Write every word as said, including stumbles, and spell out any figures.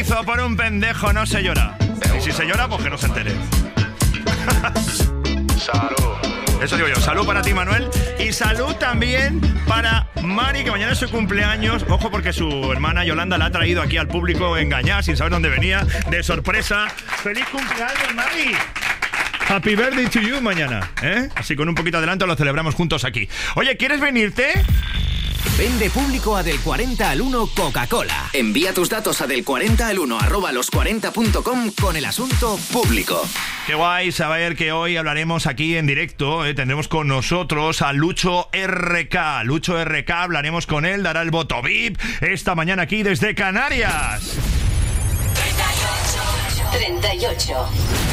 chorizo por un pendejo no se llora. Y si se llora, pues que no se entere. Salud. Eso digo yo, salud para ti, Manuel. Y salud también para Mari, que mañana es su cumpleaños. Ojo, porque su hermana Yolanda la ha traído aquí al público engañada, sin saber dónde venía, de sorpresa. ¡Feliz cumpleaños, Mari! Happy birthday to you mañana, ¿eh? Así con un poquito de adelanto lo celebramos juntos aquí. Oye, ¿quieres venirte? Vende público a del cuarenta al uno Coca-Cola. Envía tus datos a del cuarenta al uno arroba los cuarenta punto com con el asunto público. Qué guay saber que hoy hablaremos aquí en directo, ¿eh? Tendremos con nosotros a Lucho R K. Lucho R K, hablaremos con él, dará el voto V I P esta mañana aquí desde Canarias. treinta y ocho.